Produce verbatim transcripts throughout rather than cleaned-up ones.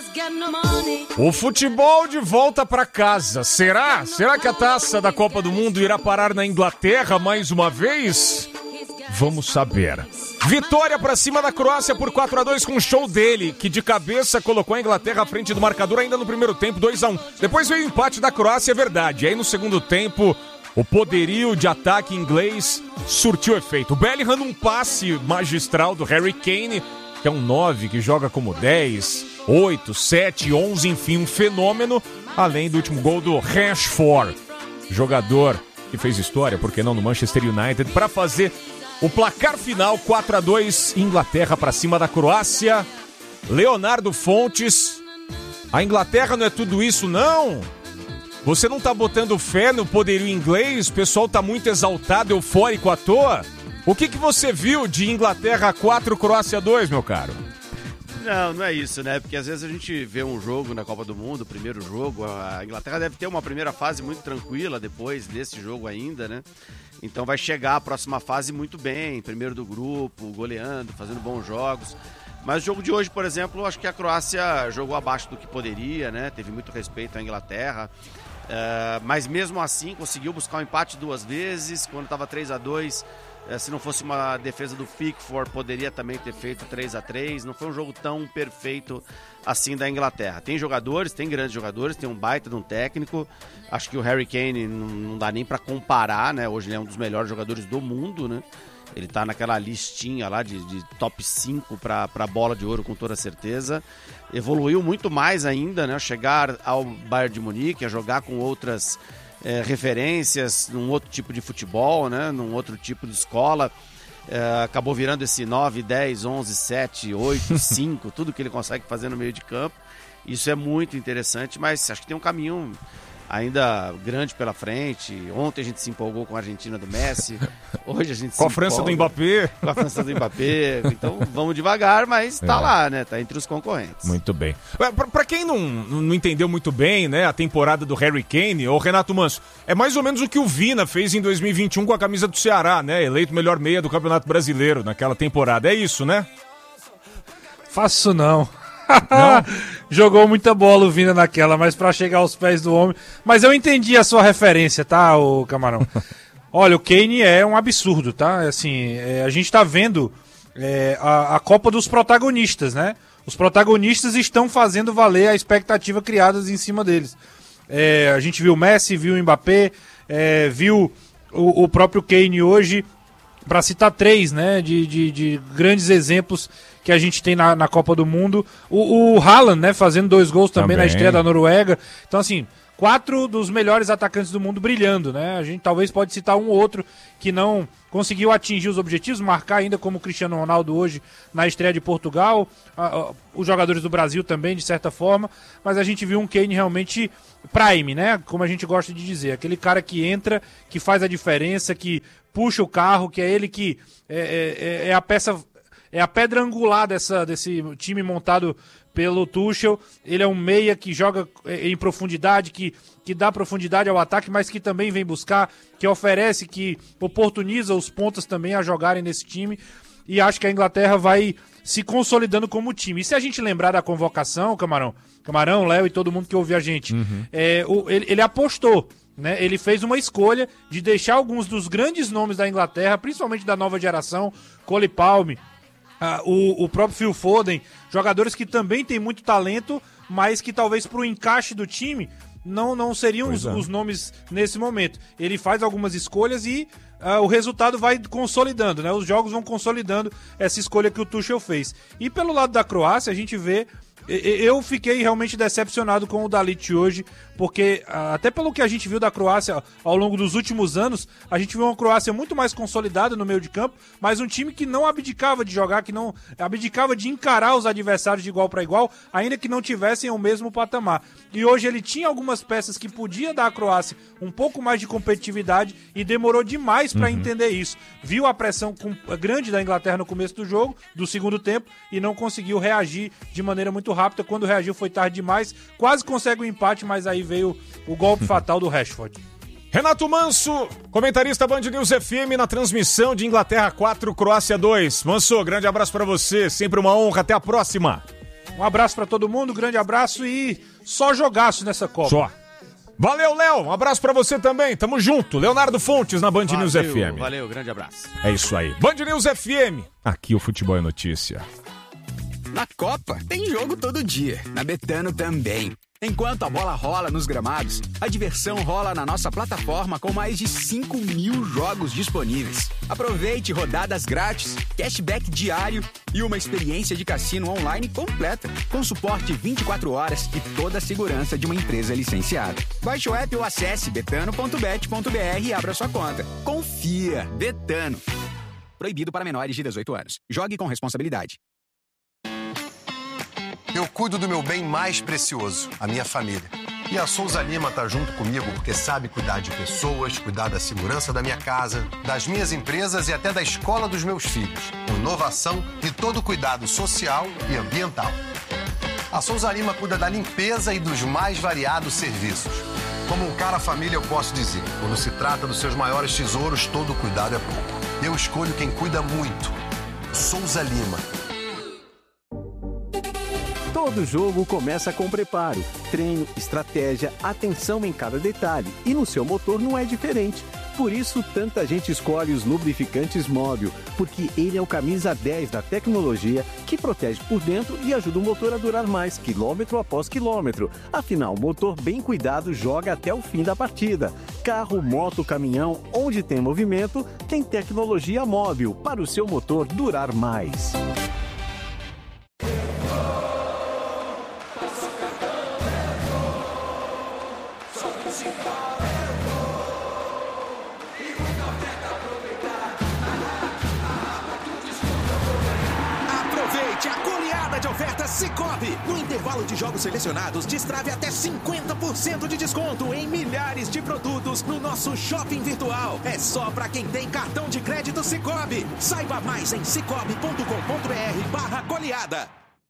O futebol de volta para casa. Será? Será que a taça da Copa do Mundo irá parar na Inglaterra mais uma vez? Vamos saber. Vitória para cima da Croácia por quatro a dois com o show dele, que de cabeça colocou a Inglaterra à frente do marcador ainda no primeiro tempo, dois a um. Depois veio o empate da Croácia, é verdade. Aí no segundo tempo, o poderio de ataque inglês surtiu efeito. O Bellingham num passe magistral do Harry Kane, que é um nove, que joga como dez, oito, sete, onze, enfim, um fenômeno. Além do último gol do Rashford, jogador que fez história, por que não, no Manchester United, para fazer o placar final, quatro a dois, Inglaterra para cima da Croácia. Leonardo Fontes, a Inglaterra não é tudo isso, não? Você não tá botando fé no poderio inglês? O pessoal tá muito exaltado, eufórico à toa? O que que você viu de Inglaterra quatro, Croácia dois, meu caro? Não, não é isso, né? Porque às vezes a gente vê um jogo na Copa do Mundo, o primeiro jogo, a Inglaterra deve ter uma primeira fase muito tranquila depois desse jogo ainda, né? Então vai chegar a próxima fase muito bem, primeiro do grupo, goleando, fazendo bons jogos. Mas o jogo de hoje, por exemplo, acho que a Croácia jogou abaixo do que poderia, né? Teve muito respeito à Inglaterra. Uh, mas mesmo assim conseguiu buscar um empate duas vezes, quando estava três a dois. Se não fosse uma defesa do Pickford, poderia também ter feito três a três. Não foi um jogo tão perfeito assim da Inglaterra. Tem jogadores, tem grandes jogadores, tem um baita de um técnico. Acho que o Harry Kane não, não dá nem para comparar, né? Hoje ele é um dos melhores jogadores do mundo, né? Ele tá naquela listinha lá de, de top cinco para a bola de ouro, com toda certeza. Evoluiu muito mais ainda, né? Chegar ao Bayern de Munique, a jogar com outras... É, referências num outro tipo de futebol, né? Num outro tipo de escola, é, acabou virando esse nove, dez, onze, sete, oito, cinco, tudo que ele consegue fazer no meio de campo. Isso é muito interessante, mas acho que tem um caminho ainda grande pela frente. Ontem a gente se empolgou com a Argentina do Messi, hoje a gente se com a França do Mbappé. Com a França do Mbappé. Então vamos devagar, mas tá é. lá, né? Tá entre os concorrentes. Muito bem. Pra, pra quem não, não entendeu muito bem, né, a temporada do Harry Kane, ô Renato Manso, é mais ou menos o que o Vina fez em dois mil e vinte e um com a camisa do Ceará, né? Eleito melhor meia do Campeonato Brasileiro naquela temporada. É isso, né? Faço isso não. Jogou muita bola o Vina naquela, mas pra chegar aos pés do homem. Mas eu entendi a sua referência, tá, ô Camarão? Olha, o Kane é um absurdo, tá? Assim, é, a gente tá vendo é, a, a Copa dos protagonistas, né? Os protagonistas estão fazendo valer a expectativa criada em cima deles. É, a gente viu o Messi, viu o Mbappé, é, viu o, o próprio Kane hoje, para citar três, né, de, de, de grandes exemplos que a gente tem na, na Copa do Mundo. O, o Haaland, né, fazendo dois gols também, também na estreia da Noruega. Então, assim, quatro dos melhores atacantes do mundo brilhando, né? A gente talvez pode citar um ou outro que não conseguiu atingir os objetivos, marcar ainda como o Cristiano Ronaldo hoje na estreia de Portugal, a, a, os jogadores do Brasil também, de certa forma, mas a gente viu um Kane realmente prime, né? Como a gente gosta de dizer, aquele cara que entra, que faz a diferença, que puxa o carro, que é ele que é, é, é a peça, é a pedra angular dessa, desse time montado pelo Tuchel. Ele é um meia que joga em profundidade, que, que dá profundidade ao ataque, mas que também vem buscar, que oferece, que oportuniza os pontas também a jogarem nesse time. E acho que a Inglaterra vai se consolidando como time. E se a gente lembrar da convocação, Camarão, Camarão, Léo e todo mundo que ouve a gente, uhum. é, o, ele, ele apostou. Né? Ele fez uma escolha de deixar alguns dos grandes nomes da Inglaterra, principalmente da nova geração, Cole Palmer, uh, o, o próprio Phil Foden, jogadores que também têm muito talento, mas que talvez para o encaixe do time não, não seriam os, é. os nomes nesse momento. Ele faz algumas escolhas e uh, o resultado vai consolidando, né? Os jogos vão consolidando essa escolha que o Tuchel fez. E pelo lado da Croácia, a gente vê... Eu fiquei realmente decepcionado com o Dalit hoje, porque até pelo que a gente viu da Croácia ao longo dos últimos anos, a gente viu uma Croácia muito mais consolidada no meio de campo, mas um time que não abdicava de jogar, que não abdicava de encarar os adversários de igual para igual, ainda que não tivessem o mesmo patamar. E hoje ele tinha algumas peças que podia dar à Croácia um pouco mais de competitividade e demorou demais para uhum. entender isso. Viu a pressão grande da Inglaterra no começo do jogo, do segundo tempo, e não conseguiu reagir de maneira muito rápida. Quando reagiu foi tarde demais, quase consegue o empate, mas aí veio o golpe fatal do Rashford. Renato Manso, comentarista Band News F M na transmissão de Inglaterra quatro, Croácia dois. Manso, grande abraço pra você, sempre uma honra, até a próxima. Um abraço pra todo mundo, grande abraço e só jogaço nessa Copa. Só. Valeu, Léo. Um abraço pra você também. Tamo junto. Leonardo Fontes na Band Valeu, News F M. Valeu, grande abraço. É isso aí. Band News F M. Aqui o futebol é notícia. Na Copa, tem jogo todo dia. Na Betano também. Enquanto a bola rola nos gramados, a diversão rola na nossa plataforma com mais de cinco mil jogos disponíveis. Aproveite rodadas grátis, cashback diário e uma experiência de cassino online completa, com suporte vinte e quatro horas e toda a segurança de uma empresa licenciada. Baixe o app ou acesse betano ponto bet ponto b r e abra sua conta. Confia, Betano. Proibido para menores de dezoito anos. Jogue com responsabilidade. Eu cuido do meu bem mais precioso, a minha família. E a Souza Lima tá junto comigo porque sabe cuidar de pessoas, cuidar da segurança da minha casa, das minhas empresas e até da escola dos meus filhos. Com inovação e todo cuidado social e ambiental. A Souza Lima cuida da limpeza e dos mais variados serviços. Como um cara família, eu posso dizer, quando se trata dos seus maiores tesouros, todo cuidado é pouco. Eu escolho quem cuida muito. Souza Lima. Todo jogo começa com preparo, treino, estratégia, atenção em cada detalhe. E no seu motor não é diferente. Por isso, tanta gente escolhe os lubrificantes Móbil, porque ele é o camisa dez da tecnologia que protege por dentro e ajuda o motor a durar mais, quilômetro após quilômetro. Afinal, o motor bem cuidado joga até o fim da partida. Carro, moto, caminhão, onde tem movimento, tem tecnologia Móbil para o seu motor durar mais. Cicobi, no intervalo de jogos selecionados, destrave até cinquenta por cento de desconto em milhares de produtos no nosso shopping virtual. É só para quem tem cartão de crédito Cicobi. Saiba mais em cicobi ponto com ponto b r barra goleada.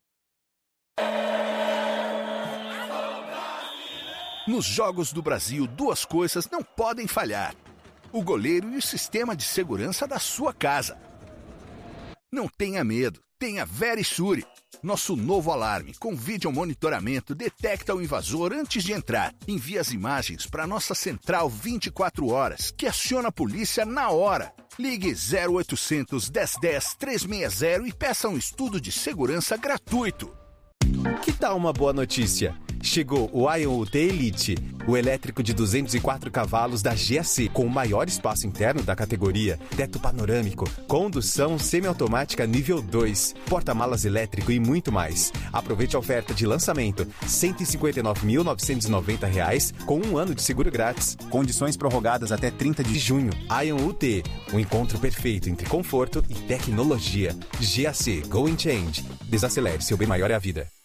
Nos Jogos do Brasil, duas coisas não podem falhar: o goleiro e o sistema de segurança da sua casa. Não tenha medo, tenha Verisure. Nosso novo alarme com vídeo monitoramento detecta o invasor antes de entrar. Envia as imagens para nossa central vinte e quatro horas, que aciona a polícia na hora. Ligue zero oitocentos, dez dez, trezentos e sessenta e peça um estudo de segurança gratuito. Que tal uma boa notícia? Chegou o Ion U T Elite, o elétrico de duzentos e quatro cavalos da G A C, com o maior espaço interno da categoria, teto panorâmico, condução semiautomática nível dois, porta-malas elétrico e muito mais. Aproveite a oferta de lançamento, cento e cinquenta e nove mil novecentos e noventa reais, com um ano de seguro grátis. Condições prorrogadas até trinta de junho. Ion U T, um encontro perfeito entre conforto e tecnologia. G A C, Go and Change. Desacelere, seu bem maior é a vida.